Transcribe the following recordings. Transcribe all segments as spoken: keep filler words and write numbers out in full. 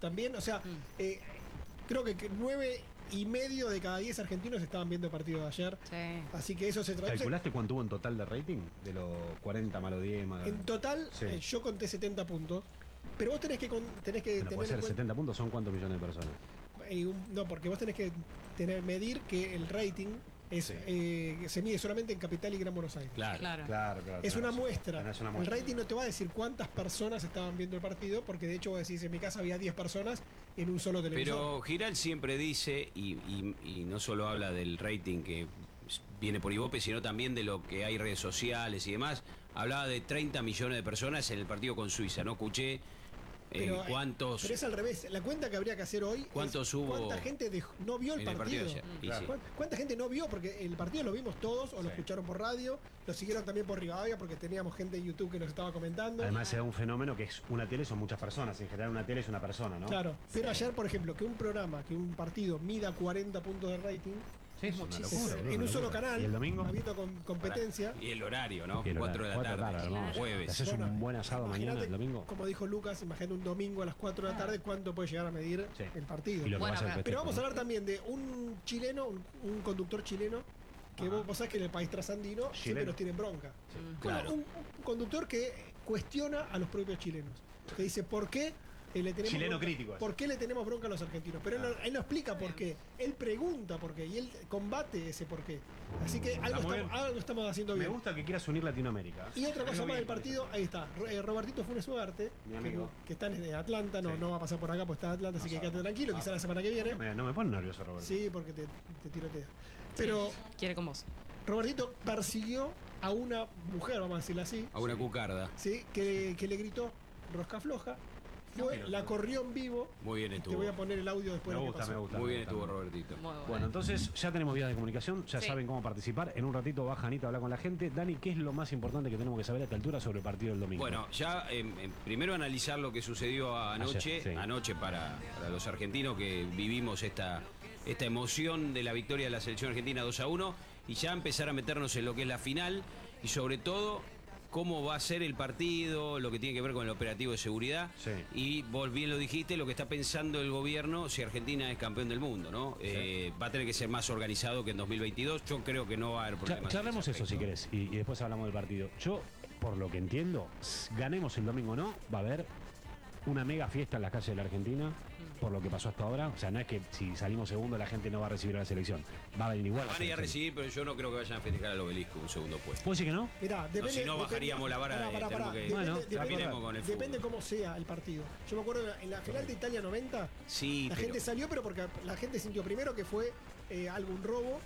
también. O sea, mm. eh, creo que nueve y medio de cada diez argentinos estaban viendo el partido de ayer. Sí. Así que eso se traduce. ¿Calculaste cuánto hubo en total de rating? De los cuarenta más los diez más. En total, sí. eh, yo conté setenta puntos. Pero vos tenés que, tenés que bueno, tener. Puede ser setenta puntos, ¿son cuántos millones de personas? Eh, un, no, porque vos tenés que tener, medir que el rating es, sí. eh, se mide solamente en Capital y Gran Buenos Aires. Claro, claro. claro, claro es, claro, una muestra. No es una muestra. El rating no te va a decir cuántas personas estaban viendo el partido, porque de hecho vos decís, en mi casa había diez personas en un solo televisor. Pero Giral siempre dice, y, y, y no solo habla del rating que viene por Ibope, sino también de lo que hay redes sociales y demás. Hablaba de treinta millones de personas en el partido con Suiza, ¿no? Escuché. Pero, eh, ¿cuántos, pero es al revés. La cuenta que habría que hacer hoy ¿cuántos es hubo cuánta gente de, no vio el partido. El partido claro. ¿Cuánta, ¿Cuánta gente no vio? Porque el partido lo vimos todos o sí. lo escucharon por radio, lo siguieron también por Rivadavia porque teníamos gente en YouTube que nos estaba comentando. Además se da un fenómeno que es una tele son muchas personas. En general una tele es una persona, ¿no? Claro. Pero sí. ayer, por ejemplo, que un programa, que un partido mida cuarenta puntos de rating. Sí, es una locura, en un solo canal. ¿Y el domingo? Habiendo con, competencia. Y el horario, ¿no? El cuatro de la tarde. tarde claro, jueves. ¿Haces bueno, un buen asado mañana, el domingo? Como dijo Lucas, imagínate un domingo a las cuatro de la tarde, ¿cuánto puede llegar a medir sí. el partido? Bueno, pero, pero vamos a hablar también de un chileno, un, un conductor chileno, que vos, vos sabés que en el país trasandino chileno. siempre nos tienen bronca. Sí. Bueno, Claro. Un, un conductor que cuestiona a los propios chilenos. Que dice, ¿por qué? Eh, le tenemos Chileno bronca, crítico. ¿Por qué le tenemos bronca a los argentinos? Pero ah. él, no, él no explica por qué. Él pregunta por qué y él combate ese por qué. Así que algo estamos, algo estamos haciendo bien. Me gusta que quieras unir Latinoamérica. Y otra cosa más del partido, ahí está. Robertito Funes Suarte, que, que está en Atlanta, no, sí. no va a pasar por acá, pues está en Atlanta, no así que quédate tranquilo, no. quizá la semana que viene. No me, no me pone nervioso, Roberto. Sí, porque te, te tirotea. Pero. Sí, quiere con vos. Robertito persiguió a una mujer, vamos a decirlo así. A una sí. cucarda. Sí, que, que le gritó rosca floja. Fue, no, la corrió en vivo. Muy bien estuvo. Te voy a poner el audio después me de gusta, que pasó. me gusta. Muy me bien gusta, estuvo Robertito. Bueno. bueno, entonces ya tenemos vías de comunicación, ya sí. saben cómo participar. En un ratito baja Anita a hablar con la gente. Dani, ¿qué es lo más importante que tenemos que saber a esta altura sobre el partido del domingo? Bueno, ya eh, primero analizar lo que sucedió anoche, Ayer, sí. anoche para, para los argentinos que vivimos esta, esta emoción de la victoria de la selección argentina dos a uno y ya empezar a meternos en lo que es la final y sobre todo cómo va a ser el partido, lo que tiene que ver con el operativo de seguridad sí. y vos bien lo dijiste, lo que está pensando el gobierno si Argentina es campeón del mundo, ¿no? Sí. Eh, va a tener que ser más organizado que en dos mil veintidós, yo creo que no va a haber problemas. Charlemos eso si querés y, y después hablamos del partido. Yo, por lo que entiendo, ganemos el domingo o no, va a haber una mega fiesta en las calles de la Argentina por lo que pasó hasta ahora. O sea, no es que si salimos segundo la gente no va a recibir a la selección. Va a venir igual. Van a ir a recibir, pero yo no creo que vayan a festejar al obelisco un segundo puesto. ¿Puede ser que no? Mirá, depende, no, si no depende, bajaríamos la vara. Pará, pará, pará. Que, bueno, depende, con el depende cómo sea el partido. Yo me acuerdo en la final de Italia noventa, sí, la pero... gente salió, pero porque la gente sintió primero que fue eh, algún robo.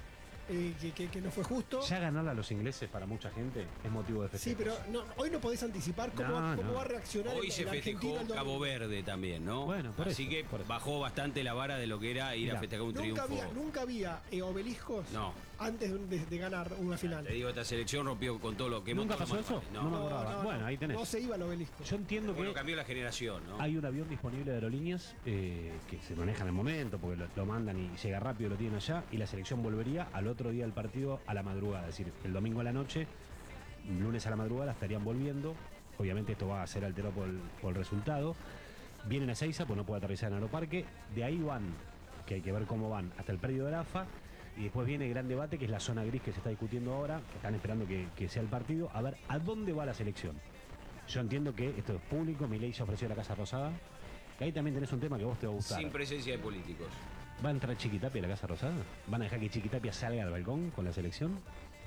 Eh, que, que, que no fue justo. Ya ganarle a los ingleses para mucha gente es motivo de festejo. Sí, pero no, hoy no podés anticipar cómo, no, va, cómo no. va a reaccionar hoy el, se el festejó Cabo Verde también, ¿no? Bueno, por así eso, que por eso. bajó bastante la vara de lo que era ir Mirá, a festejar un nunca triunfo. Había, nunca había eh, obeliscos no. antes de, de, de ganar una final. Te digo, esta selección rompió con todo lo que ¿Nunca pasó eso? No, no me no, acordaba. no, bueno, ahí tenés. No se iba al obelisco. Yo entiendo bueno, que cambió la generación, ¿no? Hay un avión disponible de aerolíneas eh, que se maneja en el momento porque lo, lo mandan y llega rápido, lo tienen allá y la selección volvería al otro día del partido a la madrugada. Es decir, el domingo a la noche, lunes a la madrugada estarían volviendo. Obviamente esto va a ser alterado por el, por el resultado. Vienen a Ezeiza, pues no puede aterrizar en Aeroparque. De ahí van, que hay que ver cómo van, hasta el predio de la A F A. Y después viene el gran debate, que es la zona gris que se está discutiendo ahora, que están esperando que, que sea el partido. A ver, ¿a dónde va la selección? Yo entiendo que esto es público, Milei ya ofreció la Casa Rosada. Que ahí también tenés un tema que a vos te va a gustar. Sin presencia de políticos. ¿Va a entrar Chiquitapia a la Casa Rosada? ¿Van a dejar que Chiquitapia salga al balcón con la selección?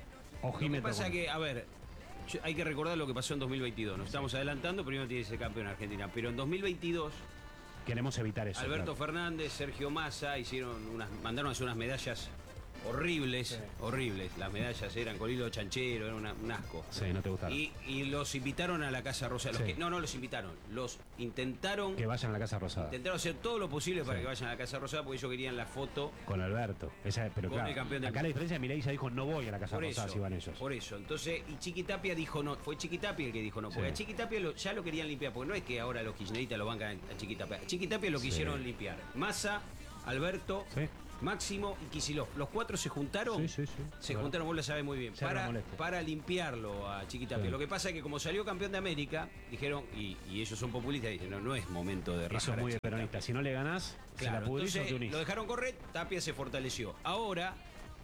Lo que pasa es que, a ver, hay que recordar lo que pasó en dos mil veintidós. Nos estamos adelantando, primero tiene que ser campeón Argentina. Pero en dos mil veintidós... Queremos evitar eso. Alberto claro. Fernández, Sergio Massa hicieron unas, mandaron a hacer unas medallas horribles, sí. horribles. Las medallas eran con hilo chanchero, era una, un asco. Sí, no te gustaron. Y, y los invitaron a la Casa Rosada. Los sí. que, no, no los invitaron. Los intentaron... Que vayan a la Casa Rosada. Intentaron hacer todo lo posible para sí. que vayan a la Casa Rosada porque ellos querían la foto... Con Alberto. Esa, pero con claro, el campeón del acá mundo. la diferencia, Milei ya dijo no voy a la Casa por Rosada eso, si van ellos. Por eso. Entonces, y Chiquitapia dijo no. Fue Chiquitapia el que dijo no. Porque sí. a Chiquitapia lo, ya lo querían limpiar. Porque no es que ahora los kirchneristas lo bancan a Chiquitapia. A Chiquitapia lo quisieron sí. limpiar. Massa, Alberto... Sí. Máximo y Kicillof. Los cuatro se juntaron. Sí, sí, sí. Se claro. juntaron, vos lo sabés muy bien. Para, para limpiarlo a Chiquitapia. Sí. Lo que pasa es que como salió campeón de América, dijeron, y, y ellos son populistas, dicen, no, no es momento de rajar. Eso es muy peronista. Si no le ganás, claro, se la pudrís, entonces, te unís. Lo dejaron correr, Tapia se fortaleció. Ahora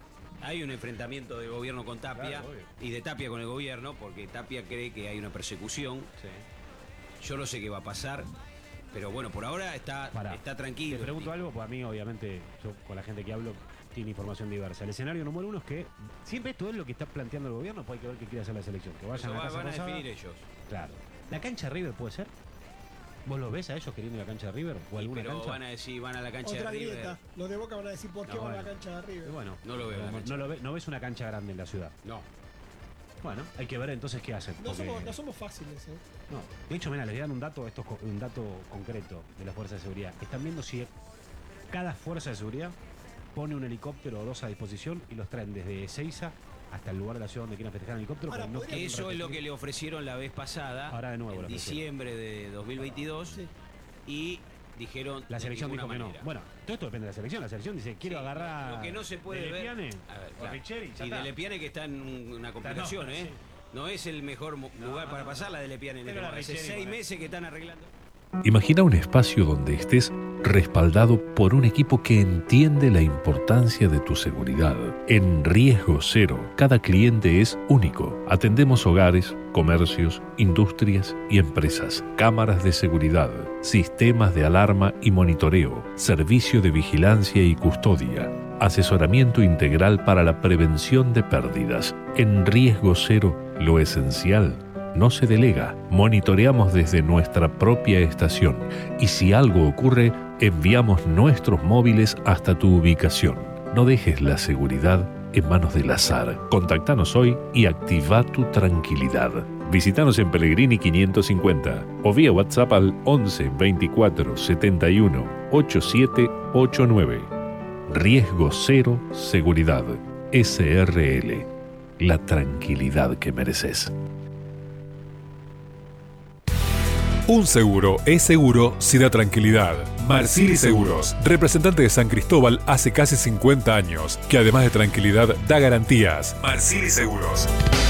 hay un enfrentamiento del gobierno con Tapia, claro, y de Tapia con el gobierno, porque Tapia cree que hay una persecución. Sí. Yo no sé qué va a pasar. Pero bueno, por ahora está, está tranquilo. Te pregunto algo, pues a mí obviamente, yo con la gente que hablo, tiene información diversa. El escenario número uno es que siempre esto es lo que está planteando el gobierno, pues hay que ver qué quiere hacer la selección. Que vayan Eso a, va, casa van a Rosada. definir ellos. Claro. ¿La cancha River puede ser? ¿Vos lo ves a ellos queriendo la cancha de River? ¿O alguna pero cancha? van a decir, van a la cancha Otra de River. grieta. Los de Boca van a decir, ¿por qué no, van bueno. a la cancha de River? Bueno, no lo veo. No, no, lo ve, no ves una cancha grande en la ciudad. No. Bueno, hay que ver entonces qué hacen. No, porque... somos, no somos fáciles, ¿eh? No, de hecho, mira, les dan un dato, esto es un dato concreto de la Fuerza de Seguridad. Están viendo si cada Fuerza de Seguridad pone un helicóptero o dos a disposición y los traen desde Ezeiza hasta el lugar de la ciudad donde quieran festejar el helicóptero. Ahora, no eso repetir. Es lo que le ofrecieron la vez pasada, ahora de nuevo, en diciembre de dos mil veintidós, sí. Y dijeron la selección dijo manera. que no. Bueno, todo esto depende de la selección. La selección dice, quiero sí, agarrar lo que no se puede de ver. Lepiane, a ver, claro. Richeri, y de Lepiane que está en una complicación, no, ¿eh? Sí. No es el mejor lugar no, para pasar la de Lepiane. En Hace seis meses que están arreglando. Imagina un espacio donde estés respaldado por un equipo que entiende la importancia de tu seguridad. En Riesgo Cero, cada cliente es único. Atendemos hogares, comercios, industrias y empresas. Cámaras de seguridad, sistemas de alarma y monitoreo, servicio de vigilancia y custodia, asesoramiento integral para la prevención de pérdidas. En Riesgo Cero, lo esencial no se delega. Monitoreamos desde nuestra propia estación y si algo ocurre, enviamos nuestros móviles hasta tu ubicación. No dejes la seguridad en manos del azar. Contactanos hoy y activa tu tranquilidad. Visítanos en Pellegrini quinientos cincuenta o vía WhatsApp al once veinticuatro setenta y uno ochenta y siete ochenta y nueve. Riesgo Cero Seguridad. S R L. La tranquilidad que mereces. Un seguro es seguro si da tranquilidad. Marsili Seguros, representante de San Cristóbal hace casi cincuenta años, que además de tranquilidad da garantías. Marsili Seguros.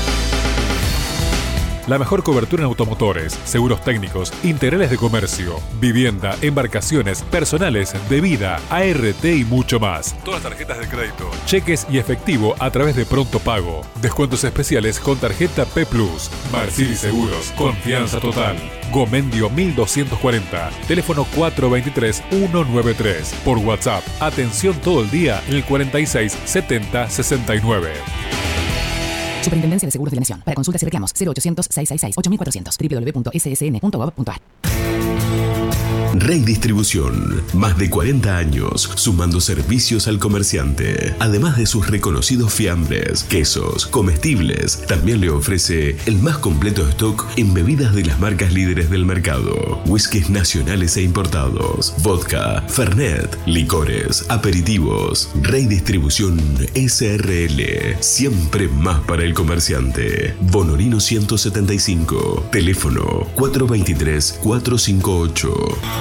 La mejor cobertura en automotores, seguros técnicos, integrales de comercio, vivienda, embarcaciones, personales, de vida, A R T y mucho más. Todas las tarjetas de crédito, cheques y efectivo a través de Pronto Pago. Descuentos especiales con tarjeta P Plus. Marsili Seguros, confianza total. Gomendio mil doscientos cuarenta, teléfono cuatro dos tres uno nueve tres. Por WhatsApp, atención todo el día en el cuarenta y seis setenta sesenta y nueve. Superintendencia de Seguros de la Nación. Para consultas y reclamos cero ochocientos seiscientos sesenta y seis ocho mil cuatrocientos w w w punto s s n punto gov punto a r. Rey Distribución, más de cuarenta años sumando servicios al comerciante. Además de sus reconocidos fiambres, quesos, comestibles, también le ofrece el más completo stock en bebidas de las marcas líderes del mercado. Whiskies nacionales e importados, vodka, fernet, licores, aperitivos. Rey Distribución S R L, siempre más para el comerciante. Bonorino ciento setenta y cinco, teléfono cuatro dos tres cuatro cinco ocho.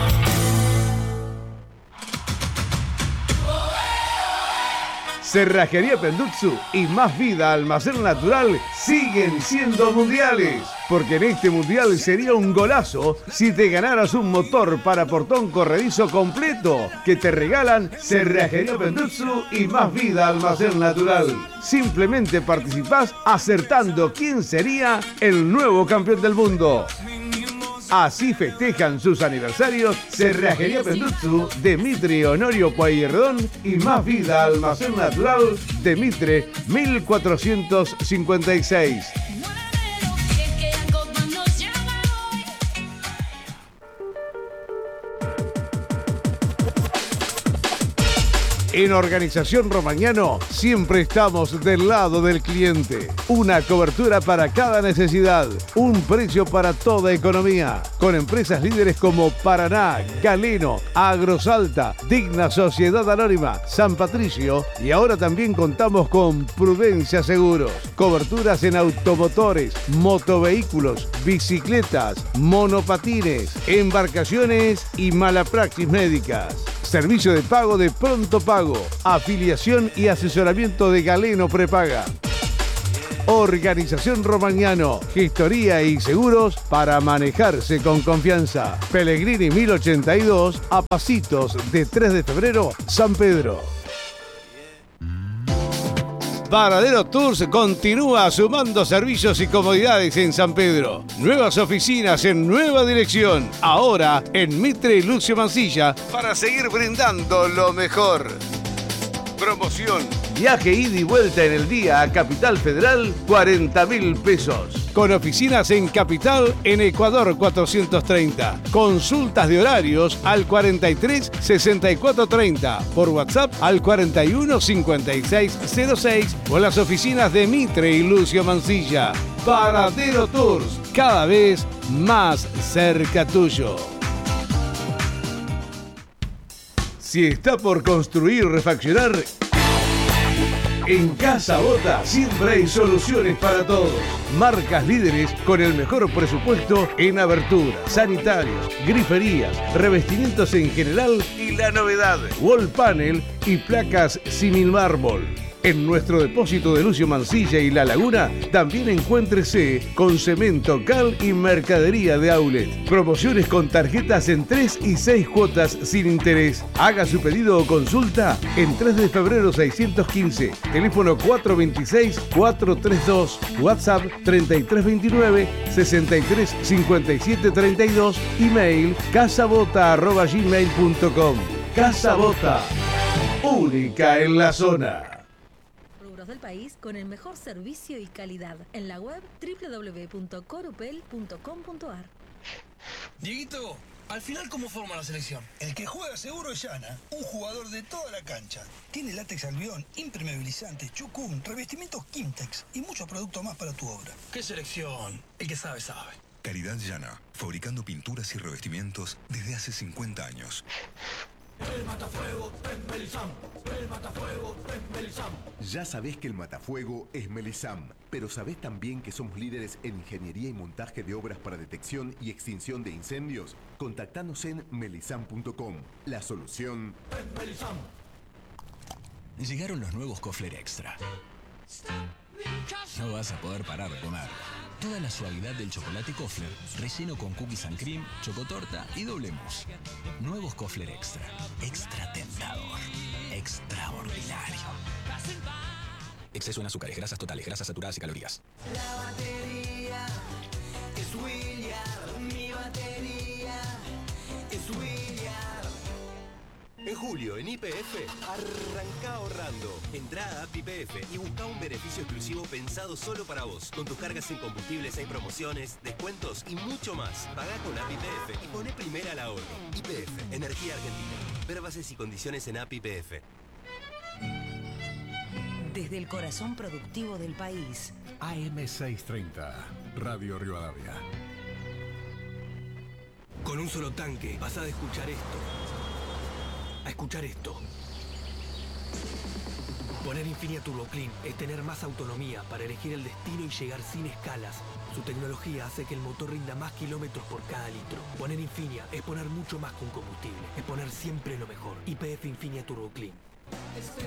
Cerrajería Pendutsu y Más Vida Almacén Natural siguen siendo mundiales, porque en este mundial sería un golazo si te ganaras un motor para portón corredizo completo que te regalan Cerrajería Pendutsu y Más Vida Almacén Natural. Simplemente participás acertando quién sería el nuevo campeón del mundo. Así festejan sus aniversarios Cerrajería Pendutsu, de Mitre Honorio Pueyrredón y Más Vida Almacén Natural de Mitre mil cuatrocientos cincuenta y seis. En Organización Romagnano siempre estamos del lado del cliente. Una cobertura para cada necesidad, un precio para toda economía. Con empresas líderes como Paraná, Galeno, Agrosalta, Digna Sociedad Anónima, San Patricio y ahora también contamos con Prudencia Seguros. Coberturas en automotores, motovehículos, bicicletas, monopatines, embarcaciones y malapraxis médicas. Servicio de pago de Pronto Pago. Afiliación y asesoramiento de Galeno Prepaga. Organización Romagnano, gestoría y seguros para manejarse con confianza. Pellegrini mil ochenta y dos, a pasitos de tres de febrero, San Pedro. Varadero Tours continúa sumando servicios y comodidades en San Pedro. Nuevas oficinas en nueva dirección, ahora en Mitre y Lucio Mansilla, para seguir brindando lo mejor. Promoción: viaje ida y vuelta en el día a Capital Federal, cuarenta mil pesos. Con oficinas en Capital, en Ecuador cuatrocientos treinta. Consultas de horarios al cuarenta y tres sesenta y cuatro treinta. Por WhatsApp al cuarenta y uno cincuenta y seis cero seis o las oficinas de Mitre y Lucio Mansilla. Varadero Tours, cada vez más cerca tuyo. Si está por construir o refaccionar, en Casa Bota siempre hay soluciones para todos. Marcas líderes con el mejor presupuesto en aberturas, sanitarios, griferías, revestimientos en general y la novedad, wall panel y placas símil mármol. En nuestro depósito de Lucio Mansilla y La Laguna también encuéntrese con cemento, cal y mercadería de outlet. Promociones con tarjetas en tres y seis cuotas sin interés. Haga su pedido o consulta en tres de febrero seiscientos quince. Teléfono cuatro veintiséis cuatrocientos treinta y dos. WhatsApp treinta y tres veintinueve sesenta y tres cincuenta y siete treinta y dos. Email casabota arroba gmail punto com. Casa Bota, única en la zona. Del país con el mejor servicio y calidad en la web doble u doble u doble u punto coropel punto com punto a r. Dieguito, al final, ¿cómo forma la selección? El que juega seguro es Yana, un jugador de toda la cancha. Tiene látex albión, impermeabilizantes, chucún, revestimientos Kimtex y muchos productos más para tu obra. ¿Qué selección? El que sabe, sabe. Calidad Yana, fabricando pinturas y revestimientos desde hace cincuenta años. El matafuego es Melisam. El matafuego es Melisam. Ya sabés que el matafuego es Melisam, pero sabés también que somos líderes en ingeniería y montaje de obras para detección y extinción de incendios. Contactanos en melisam punto com. La solución es Melisam. Llegaron los nuevos Kofler Extra. No vas a poder parar de comer. Toda la suavidad del chocolate Kofler, relleno con cookies and cream, chocotorta y doble mousse. Nuevos Kofler Extra. Extra tentador. Extraordinario. Exceso en azúcares, grasas totales, grasas saturadas y calorías. La batería es William. Mi batería es William. En julio, en Y P F, arranca ahorrando. Entrá a App Y P F y busca un beneficio exclusivo pensado solo para vos. Con tus cargas en combustibles hay promociones, descuentos y mucho más. Pagá con App Y P F y poné primera al ahorro. Y P F, Energía Argentina. Ver bases y condiciones en App Y P F. Desde el corazón productivo del país. A M seiscientos treinta, Radio Rivadavia. Con un solo tanque, pasá de escuchar esto a escuchar esto. Poner Infinia Turbo Clean es tener más autonomía para elegir el destino y llegar sin escalas. Su tecnología hace que el motor rinda más kilómetros por cada litro. Poner Infinia es poner mucho más que un combustible. Es poner siempre lo mejor. Y P F Infinia Turbo Clean.